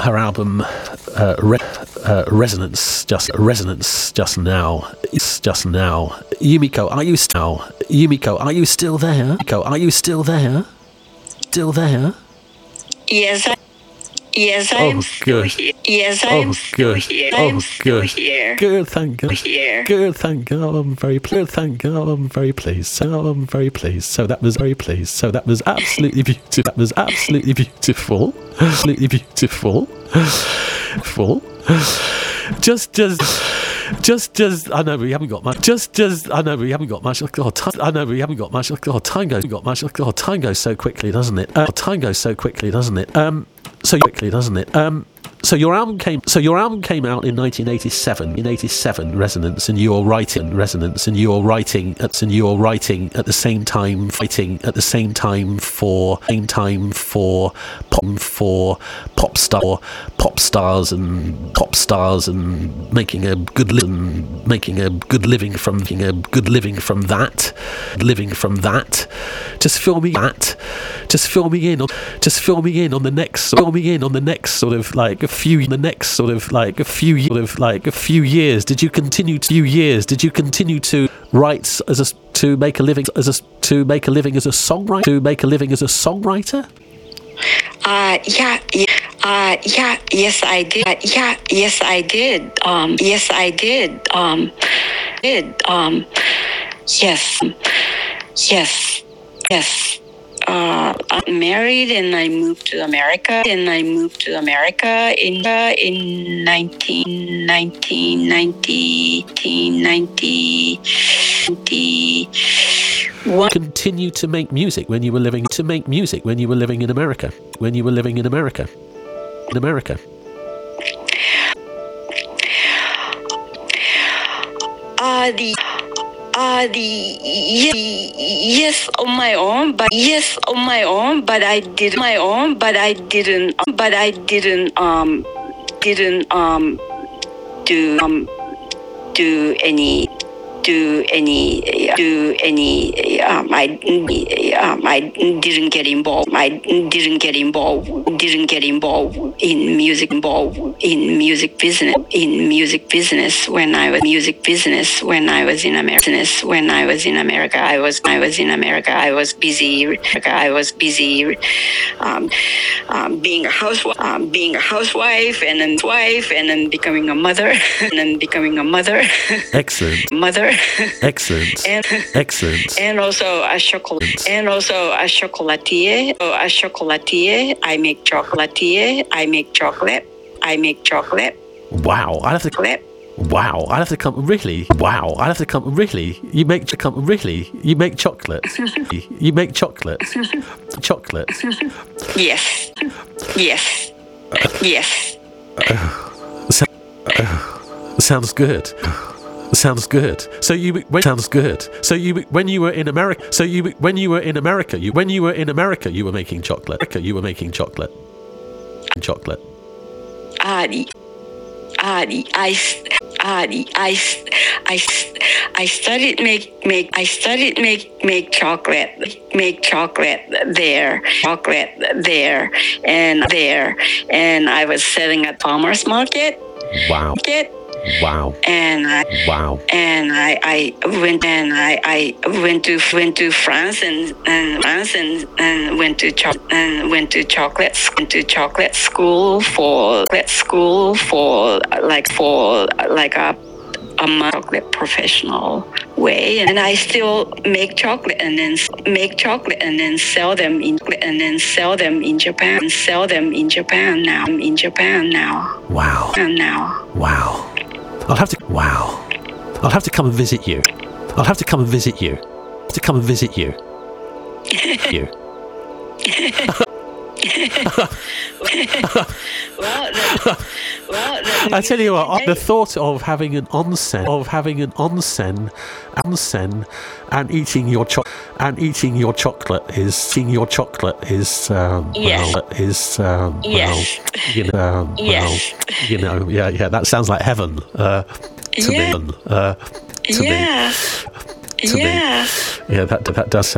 her album Resonance just now. Yumiko, are you still there? Are you still there? Still there? Yes, I'm still here. Yes, I'm still here. I'm still here. Good, thank God. Here. Good, thank God. I'm very pleased. Thank God. I'm very pleased. So I'm very pleased. So that was very pleased. So that was absolutely beautiful. That was absolutely beautiful. Absolutely beautiful. Full. Just. I know we haven't got much. I know we haven't got much. God, time goes so quickly, doesn't it? So your album came out in 1987. In 87, Resonance, and you're writing at the same time for pop stars and making a good living from that. Just fill me in on the next sort of like a few years. Did you continue to write to make a living as a songwriter? Yes, I did. Yes, I did. Yes. I'm married and I moved to America. In 1991. Continue to make music when you were living in America. Yes on my own, but I didn't I didn't get involved in music business when I was in America. I was busy being a housewife and then becoming a mother Excellent. And also a chocolatier. I make chocolate. Wow, I'd have to come. Really? Wow, I'd have to come. Really? You make chocolate. You make chocolate. Chocolate. Yes. Sounds good. So when you were in America, you were making chocolate. Chocolate. I started make chocolate there, and I was selling at farmers market. Wow. And I went to France and went to chocolate school for a chocolate professional way, and I still make chocolate and then sell them in Japan. Now. Wow. I'll have to come and visit you. I tell you what, the thought of having an onsen and eating your chocolate is that sounds like heaven to me. To me. Yeah, that does sound.